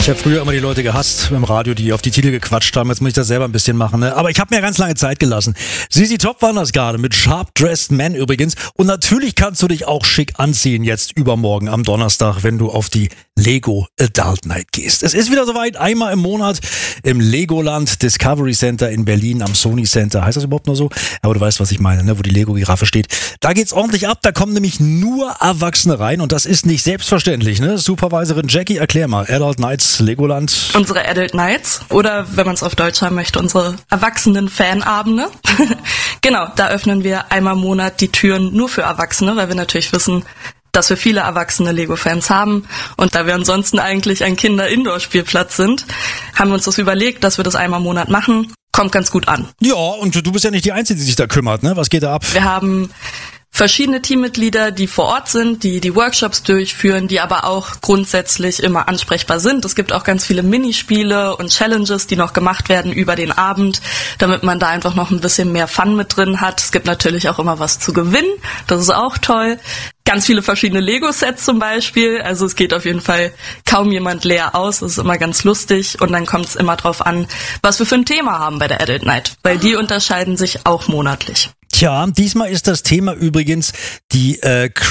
habe früher immer die Leute gehasst im Radio, die auf die Titel gequatscht haben. Jetzt muss ich das selber ein bisschen machen. Ne? Aber ich habe mir ganz lange Zeit gelassen. ZZ Top waren das gerade mit Sharp Dressed Man übrigens. Und natürlich kannst du dich auch schick anziehen jetzt übermorgen am Donnerstag, wenn du auf die Lego Adult Night gehst. Es ist wieder soweit, einmal im Monat im Legoland Discovery Center in Berlin am Sony Center. Heißt das überhaupt nur so? Aber du weißt, was ich meine, ne? Wo die Lego-Giraffe steht. Da geht's ordentlich ab. Da kommen nämlich nur Erwachsene rein und das ist nicht selbstverständlich. Ne? Supervisorin Jackie, erklär mal. Adult Nights, Legoland. Unsere Adult Nights oder, wenn man es auf Deutsch haben möchte, unsere Erwachsenen-Fanabende. Genau, da öffnen wir einmal im Monat die Türen nur für Erwachsene, weil wir natürlich wissen, dass wir viele erwachsene Lego-Fans haben. Und da wir ansonsten eigentlich ein Kinder-Indoor-Spielplatz sind, haben wir uns das überlegt, dass wir das einmal im Monat machen. Kommt ganz gut an. Ja, und du bist ja nicht die Einzige, die sich da kümmert, ne? Was geht da ab? Wir haben verschiedene Teammitglieder, die vor Ort sind, die Workshops durchführen, die aber auch grundsätzlich immer ansprechbar sind. Es gibt auch ganz viele Minispiele und Challenges, die noch gemacht werden über den Abend, damit man da einfach noch ein bisschen mehr Fun mit drin hat. Es gibt natürlich auch immer was zu gewinnen, das ist auch toll. Ganz viele verschiedene Lego-Sets zum Beispiel, also es geht auf jeden Fall kaum jemand leer aus, das ist immer ganz lustig und dann kommt es immer drauf an, was wir für ein Thema haben bei der Adult Night, weil die unterscheiden sich auch monatlich. Tja, diesmal ist das Thema übrigens die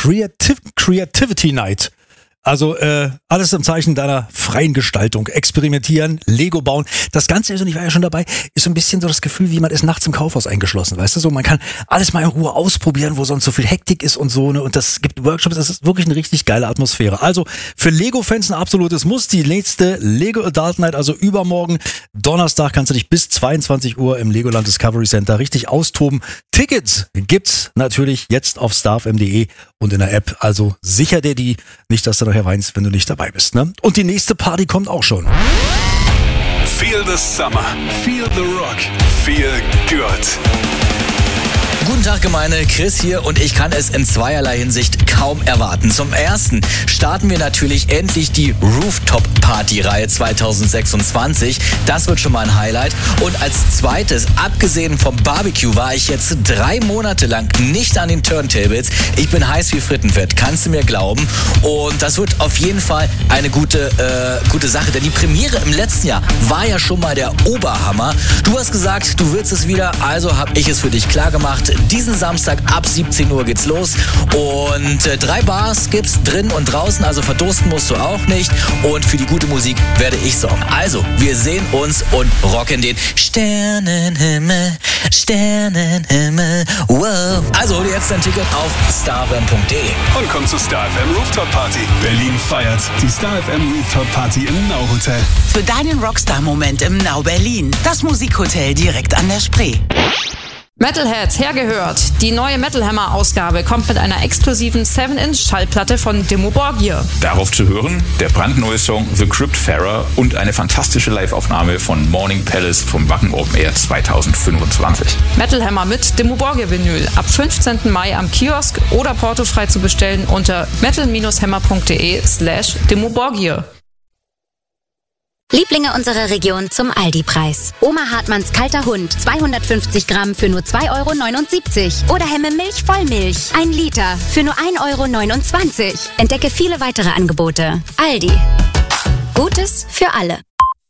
Creativity Night. Also alles im Zeichen deiner freien Gestaltung. Experimentieren, Lego bauen. Das Ganze ist, und ich war ja schon dabei, ist so ein bisschen so das Gefühl, wie man ist nachts im Kaufhaus eingeschlossen. Weißt du, so man kann alles mal in Ruhe ausprobieren, wo sonst so viel Hektik ist und so. Ne? Und das gibt Workshops, das ist wirklich eine richtig geile Atmosphäre. Also für Lego-Fans ein absolutes Muss. Die nächste Lego Adult Night, also übermorgen, Donnerstag, kannst du dich bis 22 Uhr im Legoland Discovery Center richtig austoben. Tickets gibt's natürlich jetzt auf starfm.de und in der App. Also sicher dir die, nicht, dass du nachher weinst, wenn du nicht dabei bist. Ne? Und die nächste Party kommt auch schon. Feel the summer, feel the rock, feel good. Guten Tag Gemeinde, Chris hier und ich kann es in zweierlei Hinsicht kaum erwarten. Zum ersten starten wir natürlich endlich die Rooftop-Party-Reihe 2026. Das wird schon mal ein Highlight. Und als zweites, abgesehen vom Barbecue, war ich jetzt 3 Monate lang nicht an den Turntables. Ich bin heiß wie Frittenfett, kannst du mir glauben. Und das wird auf jeden Fall eine gute Sache, denn die Premiere im letzten Jahr war ja schon mal der Oberhammer. Du hast gesagt, du willst es wieder, also habe ich es für dich klar gemacht. Diesen Samstag ab 17 Uhr geht's los und 3 Bars gibt's drin und draußen, also verdursten musst du auch nicht und für die gute Musik werde ich sorgen. Also, wir sehen uns und rocken den Sternenhimmel, wow. Also hol dir jetzt dein Ticket auf starfm.de. Und komm zur Star FM Rooftop Party. Berlin feiert die Star FM Rooftop Party im Now Hotel. Für deinen Rockstar-Moment im Now Berlin. Das Musikhotel direkt an der Spree. Metalheads, hergehört. Die neue Metal Hammer Ausgabe kommt mit einer exklusiven 7-Inch Schallplatte von Dimmu Borgir. Darauf zu hören der brandneue Song The Cryptfarer und eine fantastische Live-Aufnahme von Morning Palace vom Wacken Open Air 2025. Metal Hammer mit Dimmu Borgir Vinyl ab 15. Mai am Kiosk oder portofrei zu bestellen unter metal-hammer.de/Dimmu Borgir. Lieblinge unserer Region zum Aldi-Preis. Oma Hartmanns kalter Hund, 250 Gramm für nur 2,79 € Oder Hemme Milch Vollmilch, 1 Liter für nur 1,29 €. Entdecke viele weitere Angebote. Aldi. Gutes für alle.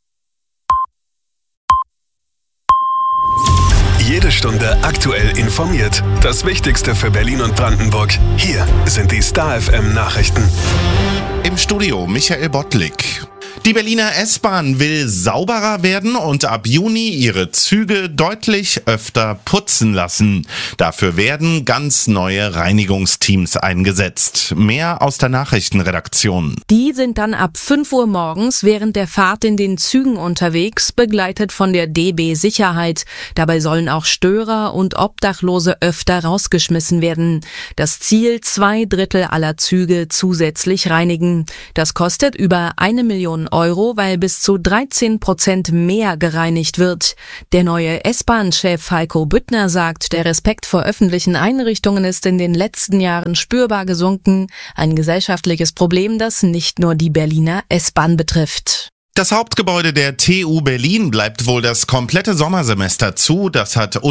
Jede Stunde aktuell informiert. Das Wichtigste für Berlin und Brandenburg. Hier sind die Star FM Nachrichten. Im Studio Michael Bottlik. Die Berliner S-Bahn will sauberer werden und ab Juni ihre Züge deutlich öfter putzen lassen. Dafür werden ganz neue Reinigungsteams eingesetzt. Mehr aus der Nachrichtenredaktion. Die sind dann ab 5 Uhr morgens während der Fahrt in den Zügen unterwegs, begleitet von der DB Sicherheit. Dabei sollen auch Störer und Obdachlose öfter rausgeschmissen werden. Das Ziel: 2/3 aller Züge zusätzlich reinigen. Das kostet über 1 Million €, weil bis zu 13% mehr gereinigt wird. Der neue S-Bahn-Chef Heiko Büttner sagt, der Respekt vor öffentlichen Einrichtungen ist in den letzten Jahren spürbar gesunken. Ein gesellschaftliches Problem, das nicht nur die Berliner S-Bahn betrifft. Das Hauptgebäude der TU Berlin bleibt wohl das komplette Sommersemester zu. Das hat